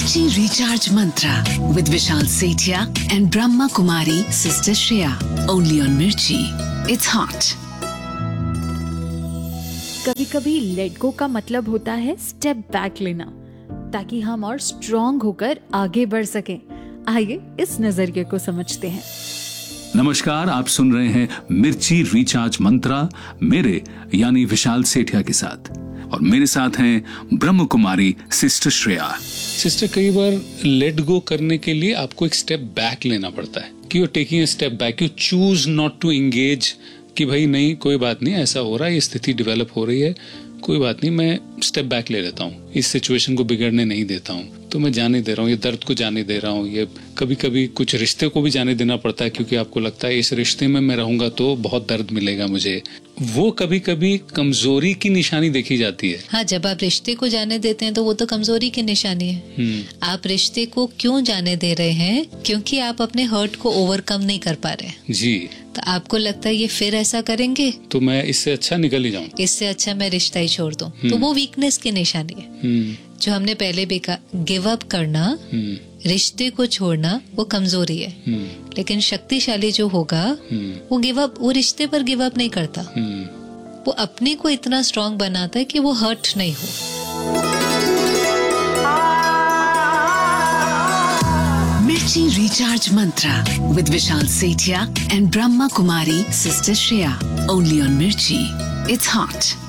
Mirchi Recharge Mantra with Vishal Sethia and Brahma Kumari Sister Shreya. Only on Mirchi. It's hot. कभी कभी let go का मतलब होता है स्टेप बैक लेना, ताकि हम और स्ट्रॉन्ग होकर आगे बढ़ सकें। आइए इस नजरिए को समझते हैं। नमस्कार, आप सुन रहे हैं मिर्ची रिचार्ज मंत्रा मेरे यानी विशाल सेठिया के साथ, और मेरे साथ हैं ब्रह्म कुमारी सिस्टर श्रेया। सिस्टर, कई बार लेट गो करने के लिए आपको एक स्टेप बैक लेना पड़ता है कि you taking a step back, you choose not to engage कि भाई नहीं, कोई बात नहीं, ऐसा हो रहा है, ये स्थिति डेवलप हो रही है, कोई बात नहीं, मैं स्टेप बैक ले लेता हूँ, इस सिचुएशन को बिगड़ने नहीं देता हूँ, तो मैं जाने दे रहा हूँ, ये दर्द को जाने दे रहा हूँ। ये कभी कभी कुछ रिश्ते को भी जाने देना पड़ता है, क्योंकि आपको लगता है इस रिश्ते में मैं रहूंगा तो बहुत दर्द मिलेगा मुझे। वो कभी कभी कमजोरी की निशानी देखी जाती है। हाँ, जब आप रिश्ते को जाने देते हैं तो वो तो कमजोरी की निशानी है। आप रिश्ते को क्यों जाने दे रहे हैं? क्योंकि आप अपने हर्ट को ओवरकम नहीं कर पा रहे जी। तो आपको लगता है ये फिर ऐसा करेंगे तो मैं इससे अच्छा निकल ही जाऊं, इससे अच्छा मैं रिश्ता ही छोड़ दूं। तो वो वीकनेस की निशानी है। जो हमने पहले भी कहा, गिव अप करना, रिश्ते को छोड़ना, वो कमजोरी है। लेकिन शक्तिशाली जो होगा वो गिव अप, वो रिश्ते पर गिव अप नहीं करता। वो अपने को इतना स्ट्रांग बनाता है कि वो हर्ट नहीं हो। Mirchi Recharge Mantra with Vishal Sethia and Brahma Kumari Sister Shreya. Only on Mirchi. It's hot.